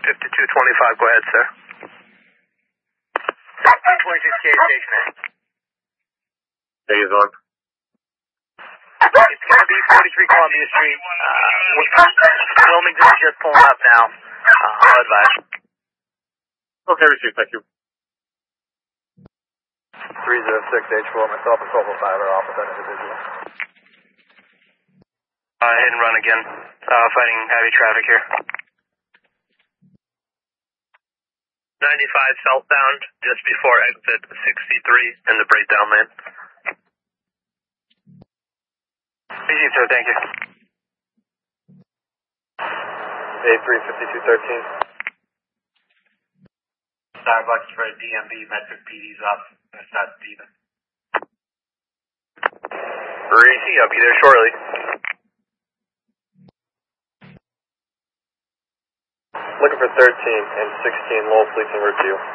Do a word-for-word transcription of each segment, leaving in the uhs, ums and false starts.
fifty-two twenty-five, go ahead, sir. twenty-six K station. Hey, is on. It's going to be forty-three Columbia Street. Uh, Wilmington is just pulling up now. Uh, I'll advise. Okay, received, thank you. three oh six H four, myself and Cobalt five are off with that individual. Uh, hit and run again. Uh, fighting heavy traffic here. ninety-five southbound, just before exit sixty-three in the breakdown lane. Easy, sir, thank you. A three fifty-two thirteen. Starbucks for D M V, Metric P D's up. That's not Steven. Easy, I'll be there shortly. Looking for thirteen and sixteen Lowell Fleets in Route two.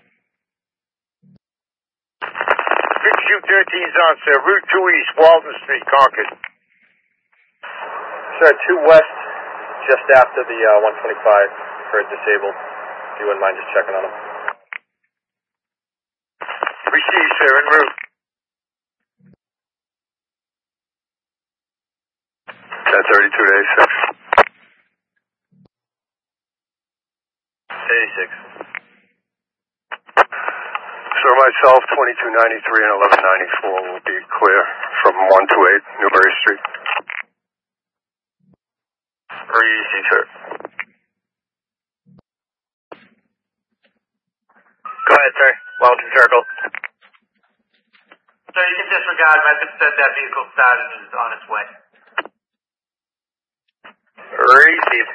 fifty-two thirteen's on, sir. Route two East, Walton Street, Concord. Sir, two West, just after the uh, one twenty-five for disabled. If you wouldn't mind just checking on them. Received, sir, en route. ten thirty-two to eighty-six. eighty-six. Sir, myself, twenty-two ninety-three and eleven ninety-four will be clear from one two eight Newbury Street. Easy, sir. Go ahead, sir. Wellington Circle. Sir, you can disregard. Message said that vehicle started and is on its way. Received.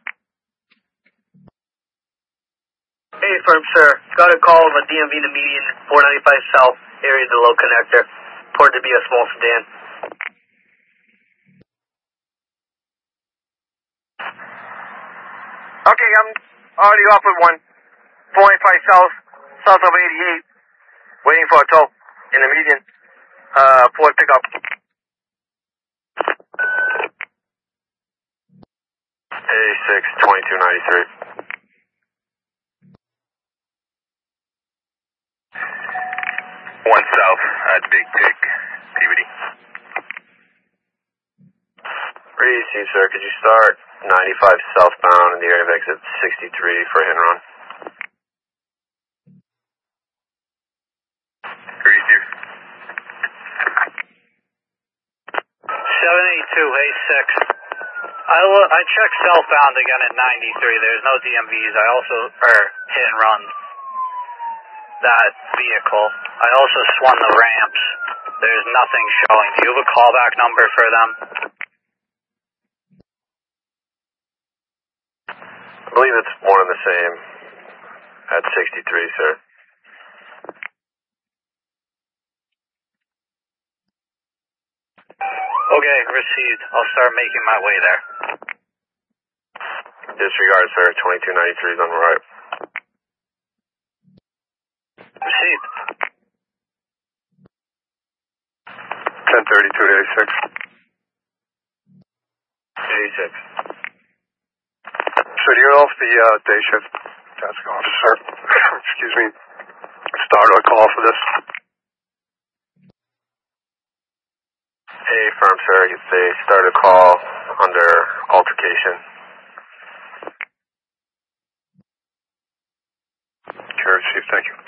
Hey, firm, sir. Got a call of a D M V in the median, four ninety-five South, area of the low connector. Reported to be a small sedan. Okay, I'm already off with one. four ninety-five South, south of eighty-eight. Waiting for a tow in the median. Uh, Ford pickup. eighty-six, twenty-two ninety-three. One south at Big Pig, Peabody. Received, sir. Could you start ninety-five southbound in the area of exit sixty-three for a hit and run? Received. seven eighty-two, A six. I, lo- I checked southbound again at ninety-three. There's no D M Vs. I also, er, hit and run that vehicle. I also swung the ramps. There's nothing showing. Do you have a callback number for them? I believe it's one and the same at sixty-three, sir. Okay, received. I'll start making my way there. Disregard, sir. twenty-two ninety-three is on the right. Received. ten thirty-two to eighty-six. eighty-six. So do you know if the uh, day shift task officer, excuse me, started a call for this? Hey, firm, sir. They started a call under altercation. Okay, received, thank you.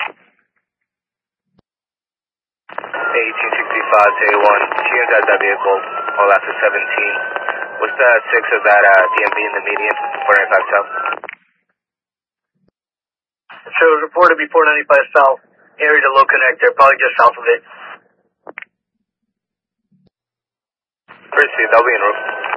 eighteen sixty-five to eighty-one. She entered that vehicle all after seventeen. What's the six of that uh, D M V in the median? four ninety-five south. So it was reported to be four ninety-five South, area to low connector, probably just south of it. Received. I'll be en route.